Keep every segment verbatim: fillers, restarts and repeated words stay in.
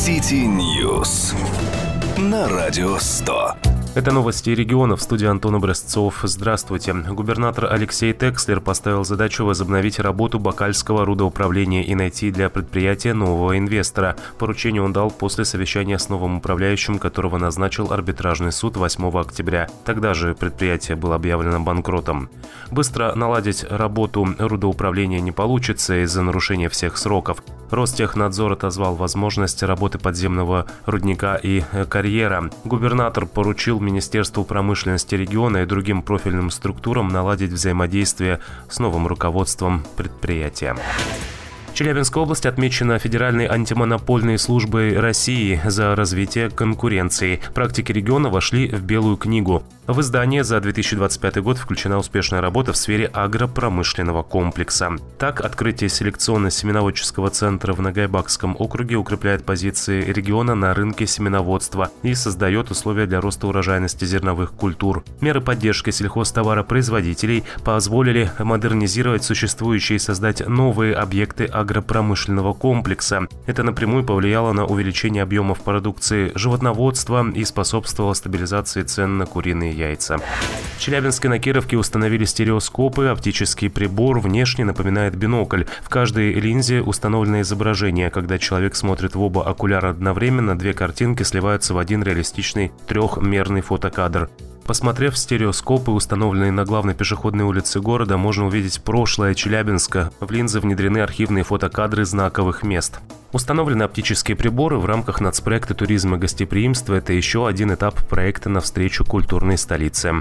City News на Радио сто. Это новости региона. В студии Антон Образцов. Здравствуйте. Губернатор Алексей Текслер поставил задачу возобновить работу Бакальского рудоуправления и найти для предприятия нового инвестора. Поручение он дал после совещания с новым управляющим, которого назначил арбитражный суд восьмого октября. Тогда же предприятие было объявлено банкротом. Быстро наладить работу рудоуправления не получится из-за нарушения всех сроков. Ростехнадзор отозвал возможность работы подземного рудника и карьера. Губернатор поручил Министерству промышленности региона и другим профильным структурам наладить взаимодействие с новым руководством предприятия. Челябинская область отмечена Федеральной антимонопольной службой России за развитие конкуренции. Практики региона вошли в Белую книгу. В издание за две тысячи двадцать пятый год включена успешная работа в сфере агропромышленного комплекса. Так, открытие селекционно-семеноводческого центра в Нагайбакском округе укрепляет позиции региона на рынке семеноводства и создает условия для роста урожайности зерновых культур. Меры поддержки сельхозтоваропроизводителей позволили модернизировать существующие и создать новые объекты агропромышленного комплекса. Это напрямую повлияло на увеличение объемов продукции животноводства и способствовало стабилизации цен на куриные яйца. В Челябинске на Кировке установили стереоскопы. Оптический прибор внешне напоминает бинокль. В каждой линзе установлено изображение. Когда человек смотрит в оба окуляра одновременно, две картинки сливаются в один реалистичный трехмерный фотокадр. Посмотрев в стереоскопы, установленные на главной пешеходной улице города, можно увидеть прошлое Челябинска. В линзы внедрены архивные фотокадры знаковых мест. Установлены оптические приборы в рамках нацпроекта «Туризм и гостеприимство». Это еще один этап проекта «Навстречу культурной столице».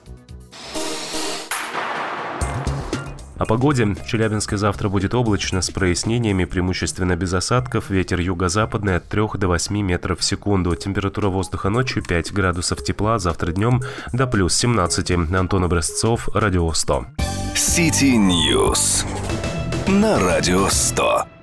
О погоде. В Челябинске завтра будет облачно с прояснениями, преимущественно без осадков. Ветер юго-западный от трёх до восьми метров в секунду. Температура воздуха ночью пять градусов тепла, завтра днем до плюс семнадцати. Антон Образцов, Радио сто. City News на Радио сто.